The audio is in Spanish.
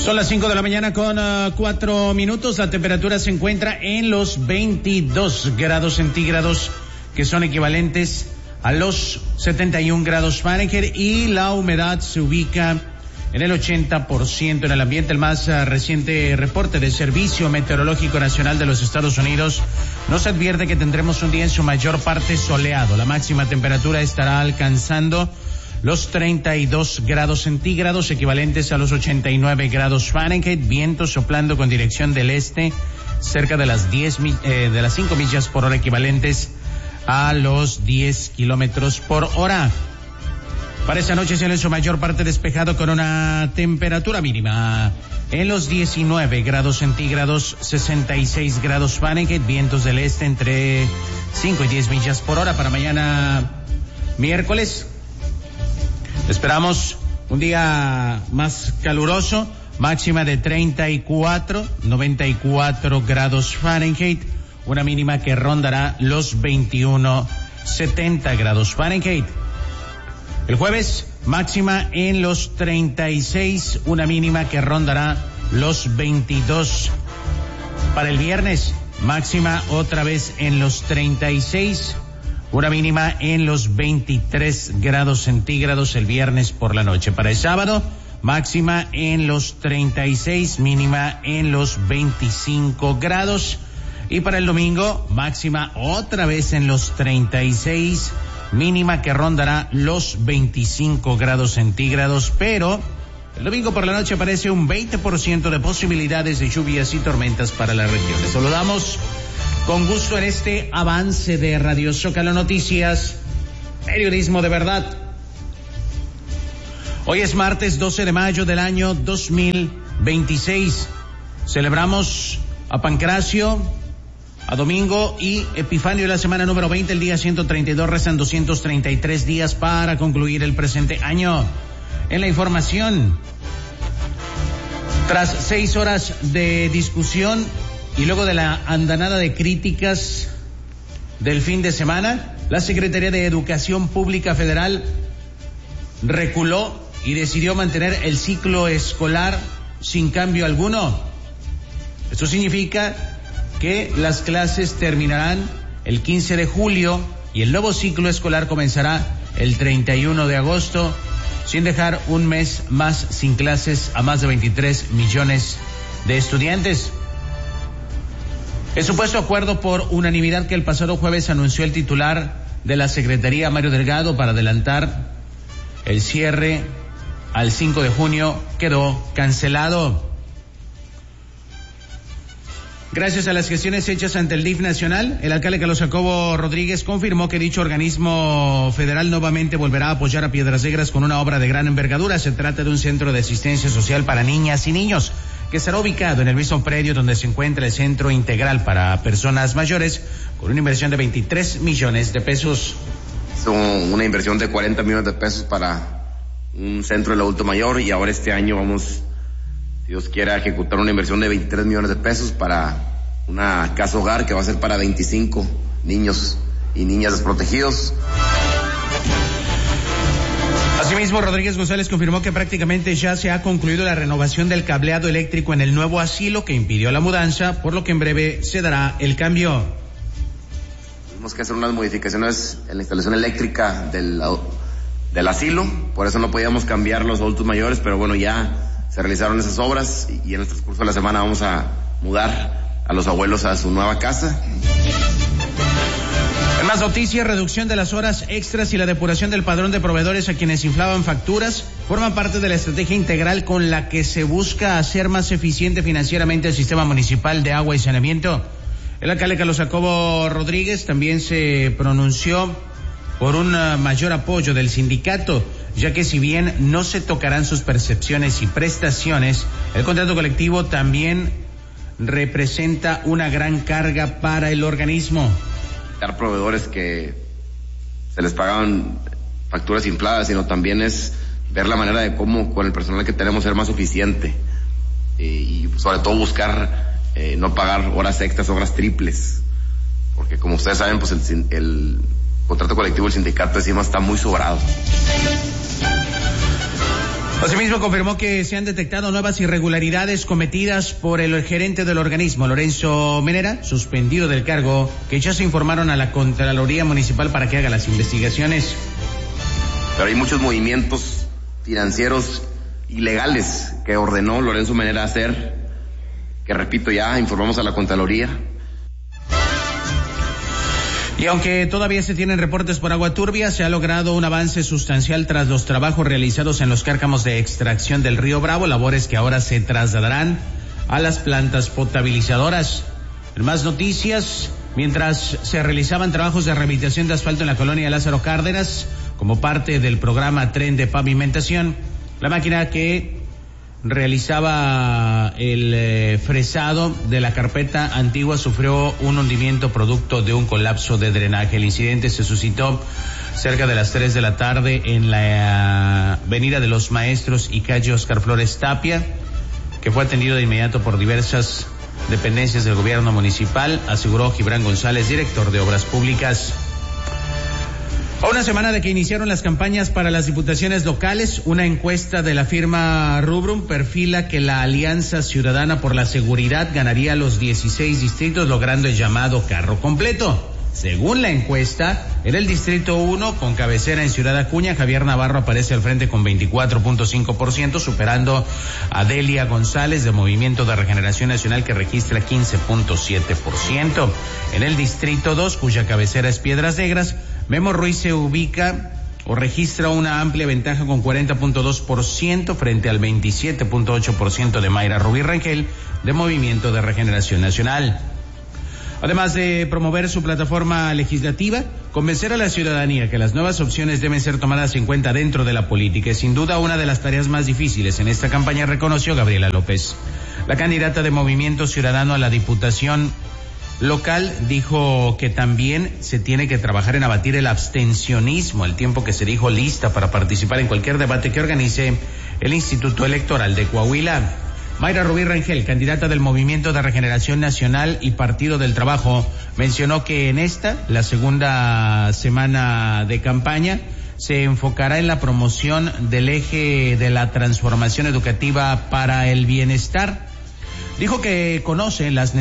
Son las 5 de la mañana con 4 minutos. La temperatura se encuentra en los 22 grados centígrados, que son equivalentes a los 71 grados Fahrenheit, y la humedad se ubica en el 80% en el ambiente. El más reciente reporte del Servicio Meteorológico Nacional de los Estados Unidos nos advierte que tendremos un día en su mayor parte soleado. La máxima temperatura estará alcanzando los 32 grados centígrados, equivalentes a los 89 grados Fahrenheit, viento soplando con dirección del este, cerca de las 5 millas por hora, equivalentes a los 10 kilómetros por hora. Para esta noche será en su mayor parte despejado, con una temperatura mínima en los 19 grados centígrados, 66 grados Fahrenheit, vientos del este entre 5 y 10 millas por hora. Para mañana miércoles esperamos un día más caluroso, máxima de 94 grados Fahrenheit, una mínima que rondará los 70 grados Fahrenheit. El jueves, máxima en los 36, una mínima que rondará los 22. Para el viernes, máxima otra vez en los 36, una mínima en los 23 grados centígrados el viernes por la noche. Para el sábado, máxima en los 36, mínima en los 25 grados. Y para el domingo, máxima otra vez en los 36, mínima que rondará los 25 grados centígrados. Pero el domingo por la noche aparece un 20% de posibilidades de lluvias y tormentas para la región. Les saludamos con gusto en este avance de Radio Zócalo Noticias, periodismo de verdad. Hoy es martes 12 de mayo del año 2026. Celebramos a Pancracio, a Domingo y Epifanio de la semana número 20, el día 132. Restan 233 días para concluir el presente año. En la información, tras 6 horas de discusión y luego de la andanada de críticas del fin de semana, la Secretaría de Educación Pública Federal reculó y decidió mantener el ciclo escolar sin cambio alguno. Esto significa que las clases terminarán el 15 de julio y el nuevo ciclo escolar comenzará el 31 de agosto, sin dejar un mes más sin clases a más de 23 millones de estudiantes. El supuesto acuerdo por unanimidad que el pasado jueves anunció el titular de la Secretaría, Mario Delgado, para adelantar el cierre al 5 de junio quedó cancelado. Gracias a las gestiones hechas ante el DIF nacional, el alcalde Carlos Jacobo Rodríguez confirmó que dicho organismo federal nuevamente volverá a apoyar a Piedras Negras con una obra de gran envergadura. Se trata de un centro de asistencia social para niñas y niños, que estará ubicado en el mismo predio donde se encuentra el Centro Integral para Personas Mayores, con una inversión de 23 millones de pesos. Es una inversión de 40 millones de pesos para un centro del adulto mayor, y ahora este año vamos, si Dios quiera, ejecutar una inversión de 23 millones de pesos para una casa hogar que va a ser para 25 niños y niñas desprotegidos. Asimismo, Rodríguez González confirmó que prácticamente ya se ha concluido la renovación del cableado eléctrico en el nuevo asilo que impidió la mudanza, por lo que en breve se dará el cambio. Tuvimos que hacer unas modificaciones en la instalación eléctrica del asilo, por eso no podíamos cambiar los adultos mayores, pero bueno, ya se realizaron esas obras y en el transcurso de la semana vamos a mudar a los abuelos a su nueva casa. En más noticias, reducción de las horas extras y la depuración del padrón de proveedores a quienes inflaban facturas forman parte de la estrategia integral con la que se busca hacer más eficiente financieramente el sistema municipal de agua y saneamiento. El alcalde Carlos Jacobo Rodríguez también se pronunció por un mayor apoyo del sindicato, ya que si bien no se tocarán sus percepciones y prestaciones, el contrato colectivo también representa una gran carga para el organismo. Proveedores que se les pagaban facturas infladas, sino también es ver la manera de cómo con el personal que tenemos ser más eficiente y sobre todo buscar no pagar horas extras, horas triples, porque como ustedes saben, pues el contrato colectivo del sindicato encima está muy sobrado. Asimismo, confirmó que se han detectado nuevas irregularidades cometidas por el gerente del organismo, Lorenzo Menera, suspendido del cargo, que ya se informaron a la Contraloría Municipal para que haga las investigaciones. Pero hay muchos movimientos financieros ilegales que ordenó Lorenzo Menera hacer, que repito, ya informamos a la Contraloría. Y aunque todavía se tienen reportes por agua turbia, se ha logrado un avance sustancial tras los trabajos realizados en los cárcamos de extracción del río Bravo, labores que ahora se trasladarán a las plantas potabilizadoras. En más noticias, mientras se realizaban trabajos de rehabilitación de asfalto en la colonia Lázaro Cárdenas, como parte del programa Tren de Pavimentación, la máquina que realizaba el fresado de la carpeta antigua sufrió un hundimiento producto de un colapso de drenaje. El incidente se suscitó cerca de las 3 de la tarde en la avenida de los Maestros y calle Oscar Flores Tapia, que fue atendido de inmediato por diversas dependencias del gobierno municipal, aseguró Gibran González, director de Obras Públicas. A una semana de que iniciaron las campañas para las diputaciones locales, una encuesta de la firma Rubrum perfila que la Alianza Ciudadana por la Seguridad ganaría los 16 distritos, logrando el llamado carro completo. Según la encuesta, en el distrito 1, con cabecera en Ciudad Acuña, Javier Navarro aparece al frente con 24.5%, superando a Delia González de Movimiento de Regeneración Nacional, que registra 15.7%. En el distrito 2, cuya cabecera es Piedras Negras, Memo Ruiz se ubica o registra una amplia ventaja con 40.2% frente al 27.8% de Mayra Rubí Rangel de Movimiento de Regeneración Nacional. Además de promover su plataforma legislativa, convencer a la ciudadanía que las nuevas opciones deben ser tomadas en cuenta dentro de la política es sin duda una de las tareas más difíciles en esta campaña, reconoció Gabriela López. La candidata de Movimiento Ciudadano a la Diputación local dijo que también se tiene que trabajar en abatir el abstencionismo, al tiempo que se dijo lista para participar en cualquier debate que organice el Instituto Electoral de Coahuila. Mayra Rubí Rangel, candidata del Movimiento de Regeneración Nacional y Partido del Trabajo, mencionó que en la segunda semana de campaña, se enfocará en la promoción del eje de la transformación educativa para el bienestar. Dijo que conoce las necesidades